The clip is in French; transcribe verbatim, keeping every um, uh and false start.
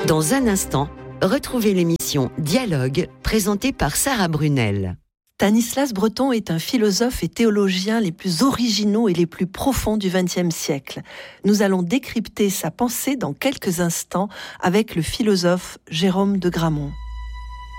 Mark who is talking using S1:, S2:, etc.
S1: Dans un instant, retrouvez l'émission Dialogue, présentée par Sarah Brunel.
S2: Stanislas Breton est un philosophe et théologien les plus originaux et les plus profonds du vingtième siècle. Nous allons décrypter sa pensée dans quelques instants avec le philosophe Jérôme de Gramont.